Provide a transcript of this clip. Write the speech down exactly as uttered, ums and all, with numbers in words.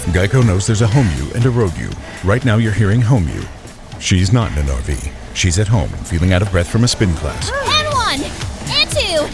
Geico knows there's a home you and a road you. Right now you're hearing home you. She's not in an R V. She's at home, feeling out of breath from a spin class.